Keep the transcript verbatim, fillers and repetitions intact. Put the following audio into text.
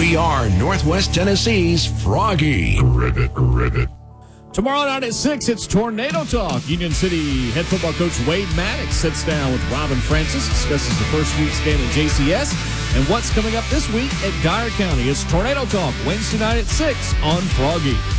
We are Northwest Tennessee's Froggy. Ribbit, ribbit. Tomorrow night at six, it's Tornado Talk. Union City head football coach Wade Maddox sits down with Robin Francis, discusses the first week's game at J C S, and what's coming up this week at Dyer County. It's Tornado Talk, Wednesday night at six on Froggy.